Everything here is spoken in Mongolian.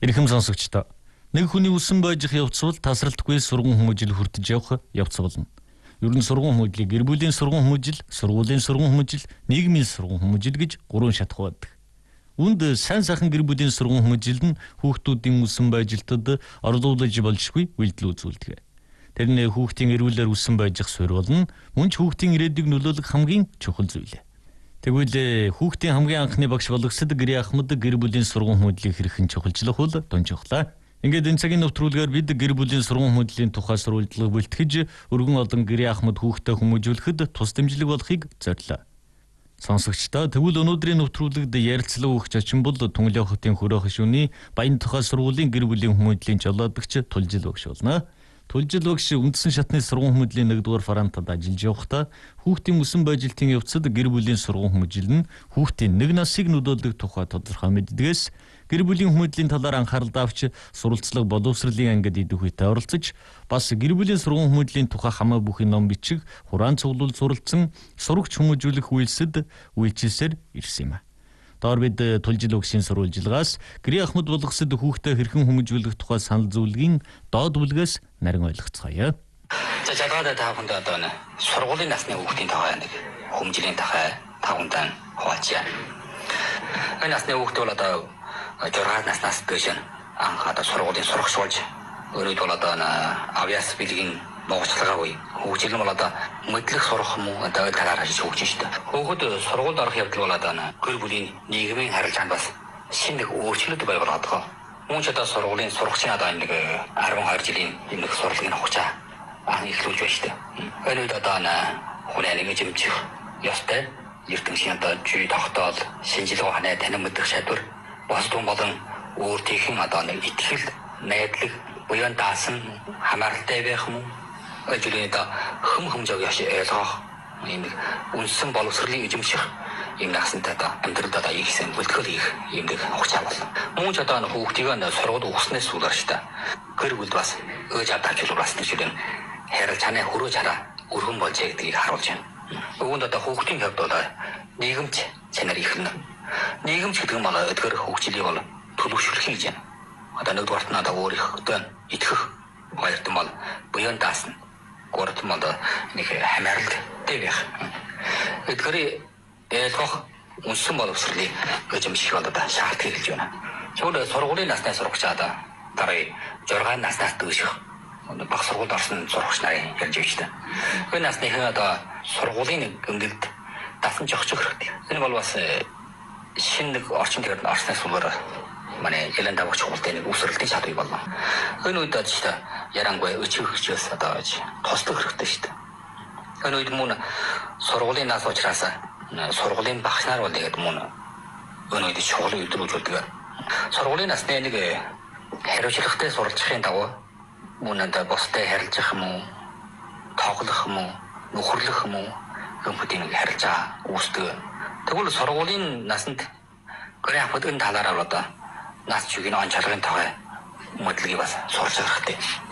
Эрхэм сонсогчдоо. Нэг хүний үсэн байж явц бол тасралтгүй сургууль хүмүүжил хүртэж явах явц болно. Ер нь сургууль хүмүүжлийг гэр бүлийн сургууль хүмүүжил, сургуулийн сургууль хүмүүжил, нийгмийн сургууль хүмүүжил гэж 3 шатах байдаг. Үүнд сайн сайхан гэр бүлийн сургууль хүмүүжил нь хүүхдүүдийн үсэн байжилтад орлуулж болшгүй үйлдэл үзүүлдэг. Тэр нь хүүхдийн эрүүлэр үсэн байж суурь болно. Мөн ч хүүхдийн ирээдүйг нөлөөлөх хамгийн чухал зүйл. Тэгвэл хүүхдийн хамгийн анхны багш болгосод гэрээ ахмад гэр бүлийн сургууль хүмүүжлийг хэрхэн чухалчлах бол тунжихлаа. Ингээд энэ цагийн нэвтрүүлгээр бид гэр бүлийн сургууль хүмүүжлийн тухай сурвалжлага бэлтгэж өргөн олон гэрээ ахмад хүүхдээ хүмүүжүүлэхэд тус дэмжлэг болохыг зорилоо. Сонсогчдоо тэгвэл өнөөдрийн нэвтрүүлэгт ярилцлага өгч очин бол Түнглээ хотын Хөрөө хашууны Баян тухай сургуулийн гэр бүлийн хүмүүжлийн жолоодогч Тулжил багш болно. Тулжил багш үндсэн шатны сургууль хүмүүжлийн 1-р фарантад ажиллаж явахдаа хүүхдийн үсэн байжилтын явцад гэр бүлийн сургууль хүмүүжил нь хүүхдийн нэг насыг нөлөөлөх тухай тодорхой мэддгээс гэр бүлийн хүмүүжлийн талаар анхаарал авч суралцлага боловсролын ангид идэх үедээ оролцож бас гэр бүлийн сургууль хүмүүжлийн тухай хамаа бүхий ном бичиг хураан цуглуул суралцсан сурагч хүмүүжүүлэх үйлсэд үйлчилсээр ирсэн юм. Доор бид Тулжил багшийн сурвалжилгаас гэрээ ахмад болгосод хүүхдээ хэрхэн хүмүүжүүлэх тухай санал зөвлөгийн доод бүлгээс нарийн ойлгоцгоё. За жагаад тааханд одоо сургуулийн насны хүүхдийн тухай нэг хүмүүжлийн тухай тагундаа хуваачаа. Энэ насны хүүхд бол одоо 6 наснаас дээш анх одоо сургуулийн сурагч болж өөрөөр бол одоо авьяас бэлгийн нууцлагаа үе. Хөгжил нь бол одоо мэдлэг сурах юм уу одоо талаар хийж хөгжиж шүү дээ. Хүүхэд сургуульд орох явдал бол одоо гэр бүлийн нийгмийн харилцаанд бас шинэ нэг өөрчлөлт бий болоод. Мөн ч одоо сургуулийн сурагчийн одоо нэг 12 жилийн нэг сурлагыг хугацаа анх эхлүүлж байна шүү дээ. Энэ үед одоо хүнээ нэг жимчих ёстой. Ертөнцийн одоо жий тогтоол шинжилгээ ханаа танин мэдэх чадвар босдон болон өөр тийхэн одоо нэг итгэл найдлаг буян даасан хамааралтай байх юм уу? Ажлын одоо хөм жог яш ойлгох юм үнсэн боловсролын эзэмших юм насантай одоо амьдралд одоо ийгсэн бүлтгэл хийх юм нэг хугацаа болно. Мөн ч одоо хүүхдийг сургууль өгснээс сүүлэр шүү дээ. Гэр бүл бас өөж авч бас нэг юм хэрэг чанаа хөрөө чараа өргөн болжээ гэдгийг харуулж байна. Үүнд одоо хүүхдийн хувьд бол нийгэмч чанар ихнэ. Нийгэмч гэдэг нь бол эдгээр хөгжлийг бол төлөвшүүлэх гэж байна. Одоо нэгдүгээрт нь одоо өөрийнхөө итгэх, хоёрт нь бол буян даасна. Гуравт нь бол нэг хамааралтай байх. Эдгээр ойлгох үнсэн боловсролыг эзэмших бол одоо шаардлагатай гэж байна. Тэгвэл сургуулийн насны сурагчид дараа 6 наснаас дээших баг сургуульд орсон сурагч нарын ярьж байна. Энэ насныхан одоо сургуулийн гэмдэлд дасан жогчих хэрэгтэй. Энэ бол бас шинэ нэг орчин дээр орснаас сүүлээр манай ялан давагч хуултын нэг үсрэлтийн шат бий болно. Энэ үед ч ярангуй өчигчөөс одоо тослох хэрэгтэй шүү дээ. Энэ үед мөн сургуулийн нас учраас сургуулийн багш нар бол тэгээд мөн энэ үед чухал өдрүүлдэг. Сургуулийн насны нэг хариуцлагатай суралцахын дагуу мөн бостой харилцах юм уу, тоглох юм уу, нөхөрлөх юм уу гэмтийн нэг харилцаа үүсдэг. Тэгвэл сургуулийн насанд гэрээ ахмад энэ талаараа одоо нас чигийн он чаргын тухай мэдлэгийг бас сурч хэрэгтэй.